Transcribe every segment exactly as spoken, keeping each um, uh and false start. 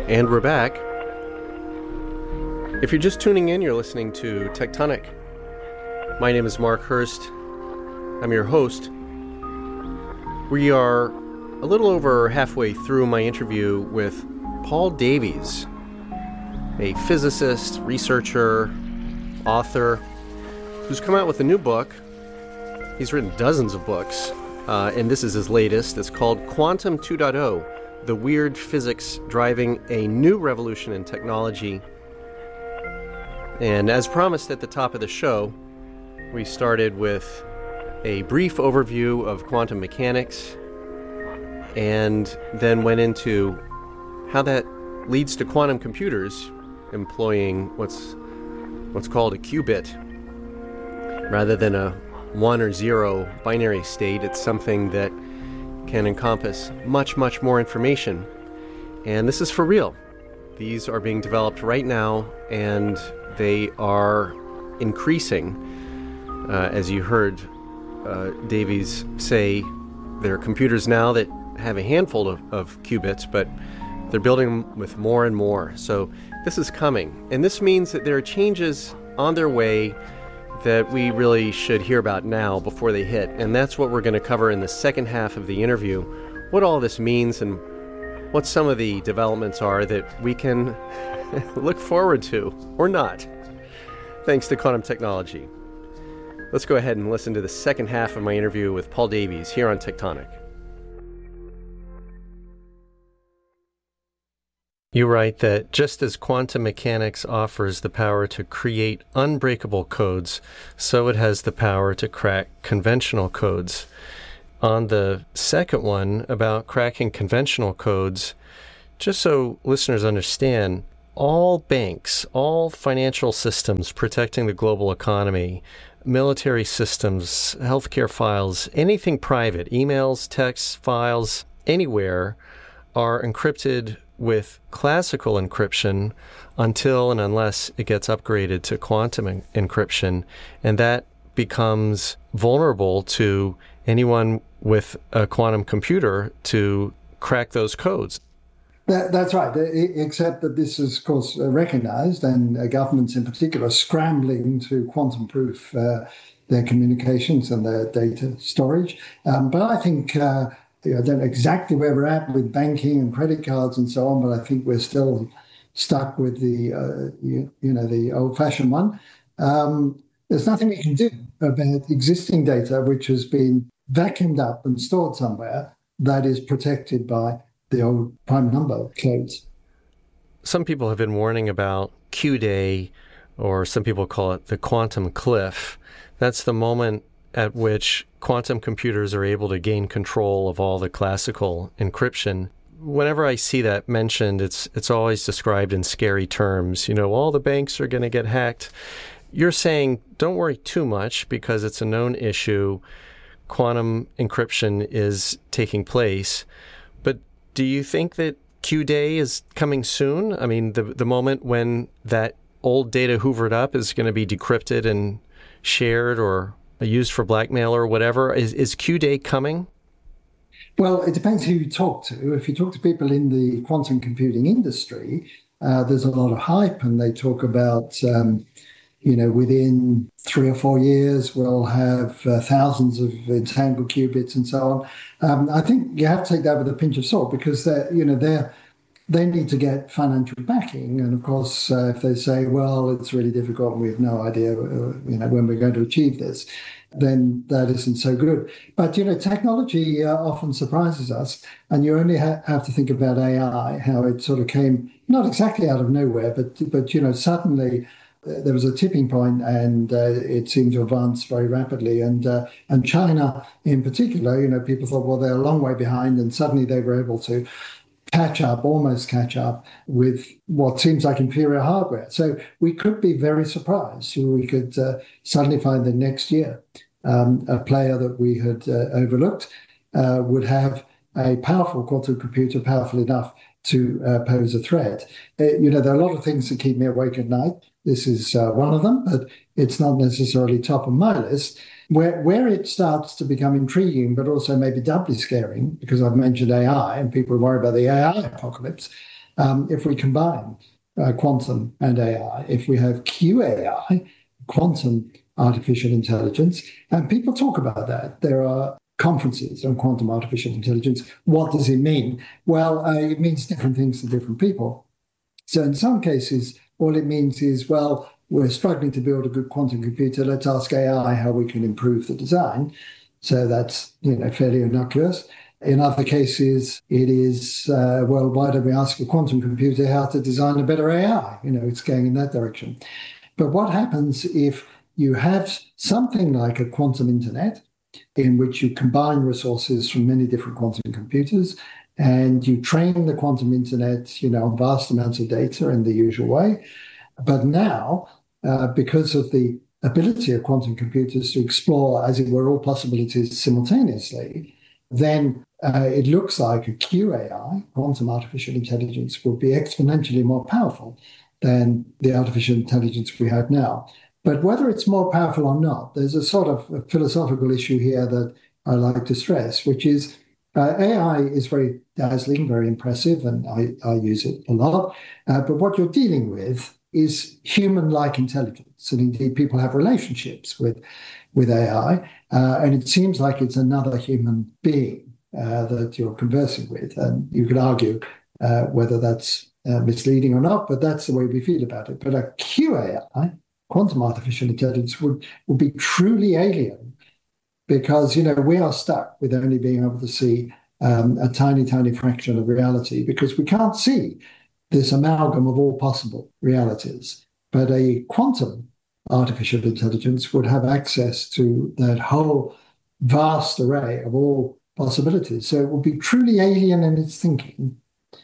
And we're back. If you're just tuning in, you're listening to Tectonic. My name is Mark Hurst. I'm your host. We are a little over halfway through my interview with Paul Davies, a physicist, researcher, author, who's come out with a new book. He's written dozens of books, uh, and this is his latest. It's called Quantum two point oh, The Weird Physics Driving a New Revolution in Technology. And as promised at the top of the show, we started with a brief overview of quantum mechanics and then went into how that leads to quantum computers employing what's what's called a qubit. Rather than a one or zero binary state, it's something that can encompass much, much more information. And this is for real. These are being developed right now, and they are increasing. Uh, as you heard uh, Davies say, there are computers now that have a handful of, of qubits, but they're building them with more and more. So this is coming. And this means that there are changes on their way that we really should hear about now before they hit. And that's what we're going to cover in the second half of the interview, what all this means and what some of the developments are that we can look forward to, or not, thanks to quantum technology. Let's go ahead and listen to the second half of my interview with Paul Davies here on Tectonic. You write that just as quantum mechanics offers the power to create unbreakable codes, so it has the power to crack conventional codes. On the second one, about cracking conventional codes, just so listeners understand, all banks, all financial systems protecting the global economy, military systems, healthcare files, anything private, emails, texts, files, anywhere, are encrypted with classical encryption until and unless it gets upgraded to quantum en- encryption. And that becomes vulnerable to anyone with a quantum computer to crack those codes. That, that's right, except that this is, of course, recognized, and uh, governments in particular are scrambling to quantum-proof uh, their communications and their data storage. Um, but I think, uh, you know, I don't know exactly where we're at with banking and credit cards and so on, but I think we're still stuck with the, uh, you, you know, the old-fashioned one. Um, there's nothing we can do about existing data which has been vacuumed up and stored somewhere that is protected by the old prime number codes. Some people have been warning about Q-Day, or some people call it the quantum cliff. That's the moment at which quantum computers are able to gain control of all the classical encryption. Whenever I see that mentioned, it's it's always described in scary terms. You know, all the banks are going to get hacked. You're saying don't worry too much because it's a known issue. Quantum encryption is taking place. But do you think that Q-Day is coming soon? I mean, the the moment when that old data hoovered up is going to be decrypted and shared or used for blackmail or whatever. Is, is Q-Day coming? Well, it depends who you talk to. If you talk to people in the quantum computing industry, uh, there's a lot of hype, and they talk about, um, you know, within three or four years, we'll have uh, thousands of entangled qubits and so on. Um, I think you have to take that with a pinch of salt because, they're, you know, they're, they need to get financial backing. And of course, uh, if they say, well, it's really difficult and we have no idea, uh, you know, when we're going to achieve this, then that isn't so good. But, you know, technology uh, often surprises us. And you only ha- have to think about A I, how it sort of came, not exactly out of nowhere, but, but you know, suddenly uh, there was a tipping point and uh, it seemed to advance very rapidly. And, uh, and China in particular, you know, people thought, well, they're a long way behind. And suddenly they were able to catch up, almost catch up with what seems like inferior hardware. So we could be very surprised. We could uh, suddenly find that next year um, a player that we had uh, overlooked uh, would have a powerful quantum computer, powerful enough to uh, pose a threat. Uh, you know, there are a lot of things that keep me awake at night. This is uh, one of them, but it's not necessarily top of my list. Where where it starts to become intriguing, but also maybe doubly scaring, because I've mentioned A I and people worry about the A I apocalypse, um, if we combine uh, quantum and A I, if we have Q A I, quantum artificial intelligence, and people talk about that. There are conferences on quantum artificial intelligence. What does it mean? Well, uh, it means different things to different people. So in some cases, all it means is, well, we're struggling to build a good quantum computer. Let's ask A I how we can improve the design. So that's, you know, fairly innocuous. In other cases, it is, uh, well, why don't we ask a quantum computer how to design a better A I? You know, it's going in that direction. But what happens if you have something like a quantum internet in which you combine resources from many different quantum computers and you train the quantum internet, you know, on vast amounts of data in the usual way. But now, uh, because of the ability of quantum computers to explore, as it were, all possibilities simultaneously, then uh, it looks like a Q A I, quantum artificial intelligence, will be exponentially more powerful than the artificial intelligence we have now. But whether it's more powerful or not, there's a sort of a philosophical issue here that I like to stress, which is uh, A I is very dazzling, very impressive, and I, I use it a lot. Uh, but what you're dealing with is human-like intelligence. And indeed, people have relationships with, with A I, uh, and it seems like it's another human being uh, that you're conversing with. And you could argue uh, whether that's uh, misleading or not, but that's the way we feel about it. But a Q A I, quantum artificial intelligence, would, would be truly alien because, you know, we are stuck with only being able to see um, a tiny, tiny fraction of reality because we can't see this amalgam of all possible realities. But a quantum artificial intelligence would have access to that whole vast array of all possibilities. So it would be truly alien in its thinking,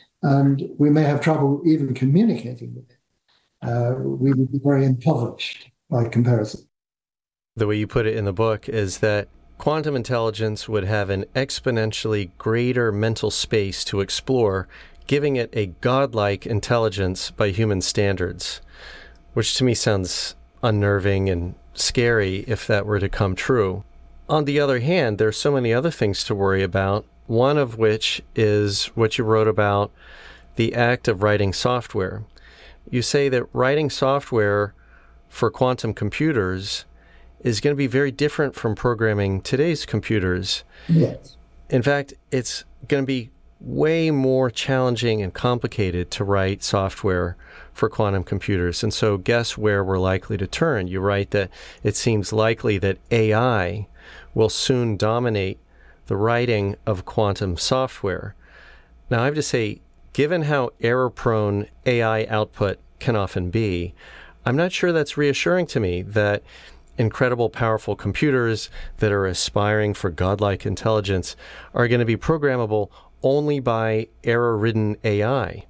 and we may have trouble even communicating with it. Uh, we would be very impoverished by comparison. The way you put it in the book is that quantum intelligence would have an exponentially greater mental space to explore, giving it a godlike intelligence by human standards, which to me sounds unnerving and scary if that were to come true. On the other hand, there's so many other things to worry about, one of which is what you wrote about the act of writing software. You say that writing software for quantum computers is going to be very different from programming today's computers. Yes. In fact, it's going to be way more challenging and complicated to write software for quantum computers. And so guess where we're likely to turn? You write that it seems likely that A I will soon dominate the writing of quantum software. Now, I have to say, given how error-prone A I output can often be, I'm not sure that's reassuring to me that incredible, powerful computers that are aspiring for godlike intelligence are going to be programmable only by error-ridden A I.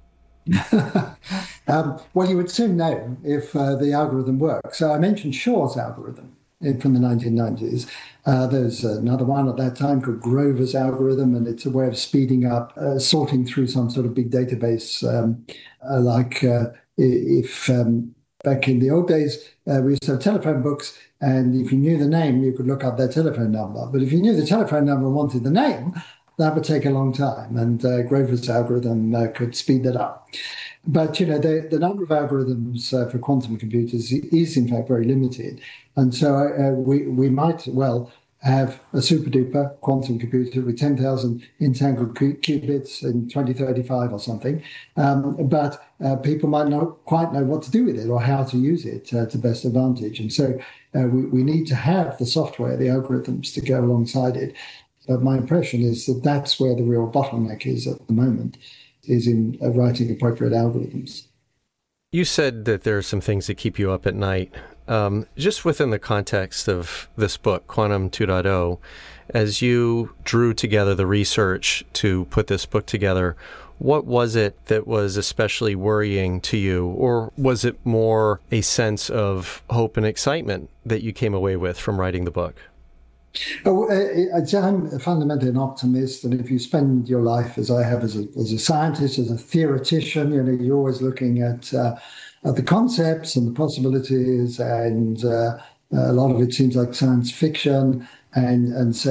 um, well, you would soon know if uh, the algorithm works. So I mentioned Shor's algorithm from the nineteen nineties. Uh, there's another one at that time called Grover's algorithm, and it's a way of speeding up uh, sorting through some sort of big database. Um, uh, like uh, if um, back in the old days, uh, we used to have telephone books, and if you knew the name, you could look up their telephone number. But if you knew the telephone number and wanted the name, that would take a long time, and uh, Grover's algorithm uh, could speed that up. But, you know, the, the number of algorithms uh, for quantum computers is, in fact, very limited. And so uh, we, we might well have a super-duper quantum computer with ten thousand entangled qubits in twenty thirty-five or something. Um, but uh, people might not quite know what to do with it or how to use it uh, to best advantage. And so uh, we, we need to have the software, the algorithms to go alongside it. But my impression is that that's where the real bottleneck is at the moment, is in uh, writing appropriate algorithms. You said that there are some things that keep you up at night. Um, just within the context of this book, Quantum two point oh, as you drew together the research to put this book together, what was it that was especially worrying to you? Or was it more a sense of hope and excitement that you came away with from writing the book? Oh, I'm fundamentally an optimist, and if you spend your life, as I have, as a, as a scientist, as a theoretician, you know, you're always looking at, uh, at the concepts and the possibilities, and uh, a lot of it seems like science fiction, and and so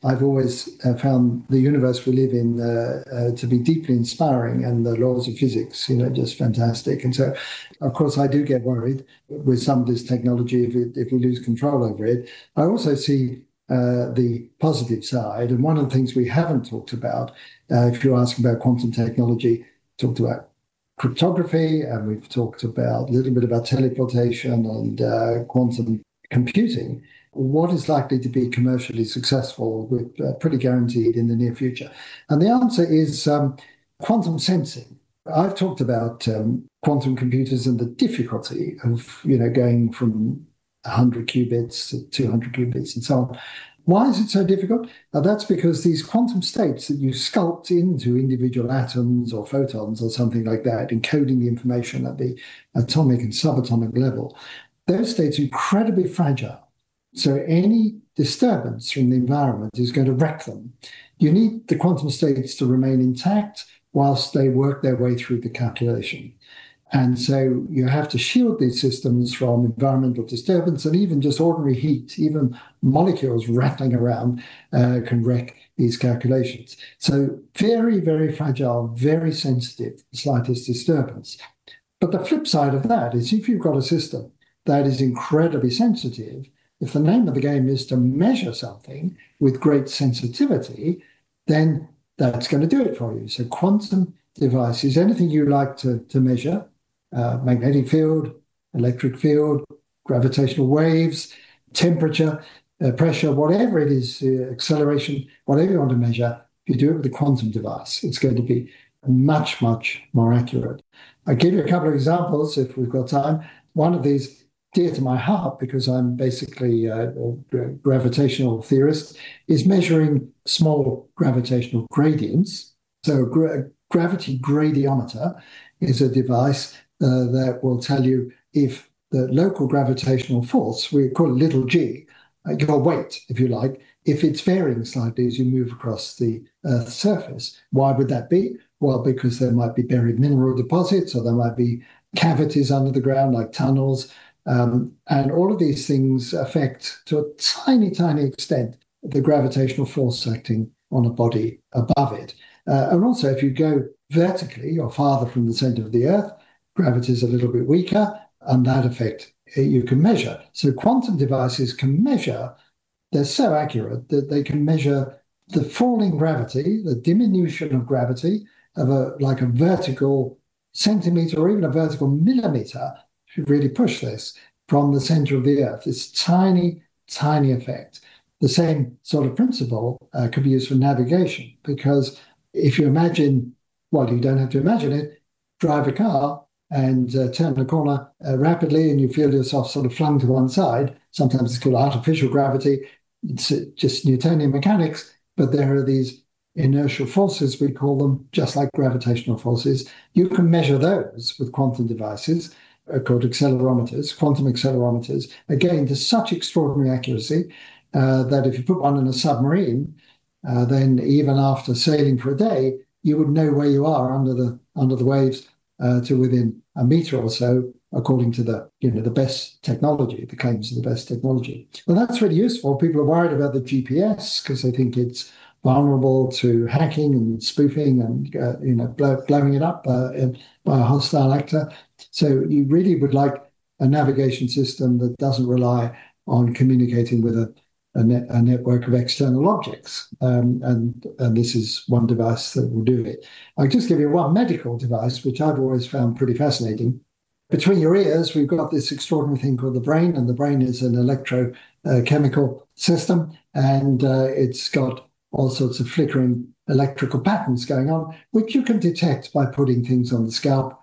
I've always uh, found the universe we live in uh, uh, to be deeply inspiring, and the laws of physics, you know, just fantastic. And so, of course, I do get worried with some of this technology if, it, if we lose control over it. I also see uh, the positive side. And one of the things we haven't talked about, uh, if you ask about quantum technology, talked about cryptography, and we've talked about a little bit about teleportation and uh, quantum computing. What is likely to be commercially successful with uh, pretty guaranteed in the near future? And the answer is um, quantum sensing. I've talked about um, quantum computers and the difficulty of, you know, going from one hundred qubits to two hundred qubits and so on. Why is it so difficult? Now, that's because these quantum states that you sculpt into individual atoms or photons or something like that, encoding the information at the atomic and subatomic level, those states are incredibly fragile. So any disturbance from the environment is going to wreck them. You need the quantum states to remain intact whilst they work their way through the calculation. And so you have to shield these systems from environmental disturbance, and even just ordinary heat, even molecules rattling around uh, can wreck these calculations. So very, very fragile, very sensitive to the slightest disturbance. But the flip side of that is if you've got a system that is incredibly sensitive, if the name of the game is to measure something with great sensitivity, then that's going to do it for you. So quantum devices, anything you like to, to measure, uh, magnetic field, electric field, gravitational waves, temperature, uh, pressure, whatever it is, uh, acceleration, whatever you want to measure, if you do it with a quantum device, it's going to be much, much more accurate. I'll give you a couple of examples if we've got time. One of these, dear to my heart because I'm basically a, a gravitational theorist, is measuring small gravitational gradients. So gra- gravity gradiometer is a device uh, that will tell you if the local gravitational force, we call it little g, uh, your weight, if you like, if it's varying slightly as you move across the Earth's surface. Why would that be? Well, because there might be buried mineral deposits, or there might be cavities under the ground like tunnels. Um, and all of these things affect, to a tiny, tiny extent, the gravitational force acting on a body above it. Uh, and also, if you go vertically or farther from the center of the Earth, gravity is a little bit weaker, and that effect you can measure. So quantum devices can measure, they're so accurate that they can measure the falling gravity, the diminution of gravity of a like a vertical centimeter or even a vertical millimeter, if you really push this, from the center of the Earth. This tiny, tiny effect. The same sort of principle uh, could be used for navigation, because if you imagine, well, you don't have to imagine it, drive a car and uh, turn a corner uh, rapidly and you feel yourself sort of flung to one side. Sometimes it's called artificial gravity. It's just Newtonian mechanics, but there are these inertial forces, we call them, just like gravitational forces. You can measure those with quantum devices uh, called accelerometers, quantum accelerometers, again, to such extraordinary accuracy uh, that if you put one in a submarine, uh, then even after sailing for a day, you would know where you are under the under the waves uh, to within a meter or so, according to the you know the best technology, the claims of the best technology. Well, that's really useful. People are worried about the G P S because they think it's vulnerable to hacking and spoofing and uh, you know blow, blowing it up uh, in, by a hostile actor. So you really would like a navigation system that doesn't rely on communicating with a A, net, a network of external objects. Um, and, and this is one device that will do it. I'll just give you one medical device, which I've always found pretty fascinating. Between your ears, we've got this extraordinary thing called the brain, and the brain is an electrochemical uh, system, and uh, it's got all sorts of flickering electrical patterns going on, which you can detect by putting things on the scalp.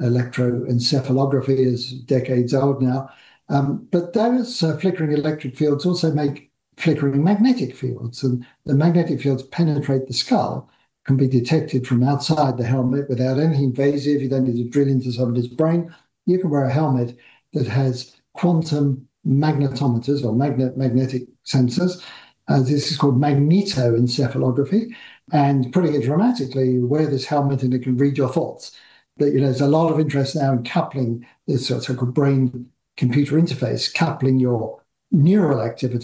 Electroencephalography is decades old now. Um, but those uh, flickering electric fields also make flickering magnetic fields, and the magnetic fields penetrate the skull, can be detected from outside the helmet without anything invasive. You don't need to drill into somebody's brain. You can wear a helmet that has quantum magnetometers or magnet magnetic sensors. Uh, this is called magnetoencephalography. And putting it dramatically, you wear this helmet and it can read your thoughts. But, you know, there's a lot of interest now in coupling this so-called brain-computer interface, coupling your neural activity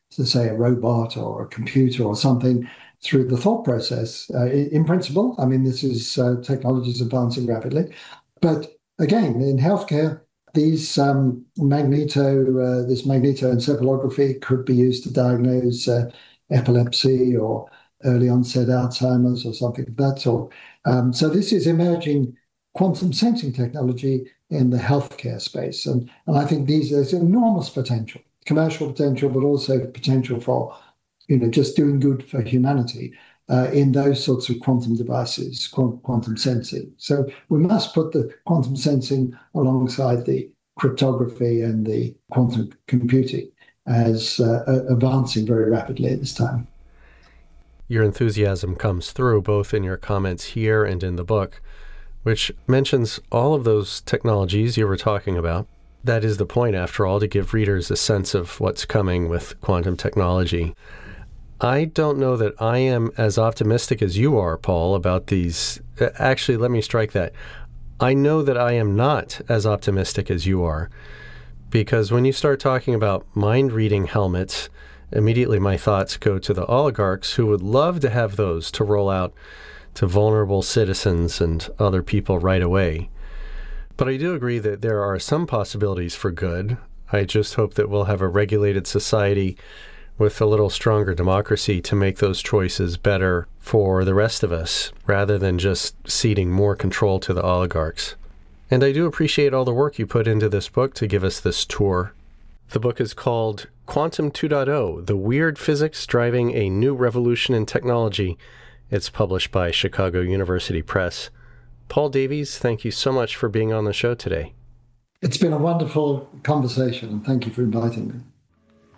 to say a robot or a computer or something through the thought process. Uh, in principle, I mean, this is uh, technology is advancing rapidly. But again, in healthcare, these um, magneto, uh, this magnetoencephalography could be used to diagnose uh, epilepsy or early onset Alzheimer's or something of that sort. Um, so this is emerging quantum sensing technology in the healthcare space. And, and I think these there's enormous potential, commercial potential, but also potential for, you know, just doing good for humanity uh, in those sorts of quantum devices, quantum sensing. So we must put the quantum sensing alongside the cryptography and the quantum computing as uh, advancing very rapidly at this time. Your enthusiasm comes through both in your comments here and in the book, which mentions all of those technologies you were talking about. That is the point, after all, to give readers a sense of what's coming with quantum technology. I don't know that I am as optimistic as you are, Paul, about these. Actually, let me strike that. I know that I am not as optimistic as you are, because when you start talking about mind-reading helmets, immediately my thoughts go to the oligarchs who would love to have those to roll out to vulnerable citizens and other people right away. But I do agree that there are some possibilities for good. I just hope that we'll have a regulated society with a little stronger democracy to make those choices better for the rest of us, rather than just ceding more control to the oligarchs. And I do appreciate all the work you put into this book to give us this tour. The book is called Quantum two point oh, The Weird Physics Driving a New Revolution in Technology. It's published by Chicago University Press. Paul Davies, thank you so much for being on the show today. It's been a wonderful conversation, and thank you for inviting me.